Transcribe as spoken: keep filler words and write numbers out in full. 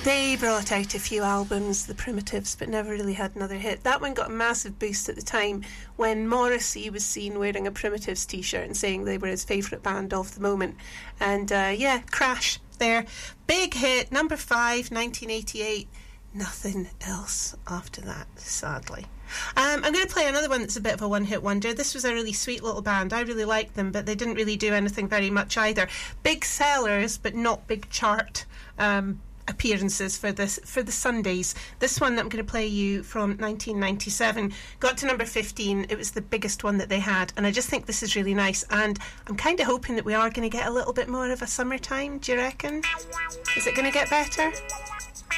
They brought out a few albums, the Primitives, but never really had another hit. That one got a massive boost at the time when Morrissey was seen wearing a Primitives t-shirt and saying they were his favourite band of the moment. And uh, yeah, Crash there. Big hit, number five, nineteen eighty-eight. Nothing else after that, sadly. Um, I'm going to play another one that's a bit of a one-hit wonder. This was a really sweet little band. I really liked them, but they didn't really do anything very much either. Big sellers, but not big chart um appearances for this for the Sundays. This one that I'm going to play you from nineteen ninety-seven got to number fifteen. It was the biggest one that they had, and I just think this is really nice, and I'm kind of hoping that we are going to get a little bit more of a summertime. Do you reckon? Is it going to get better?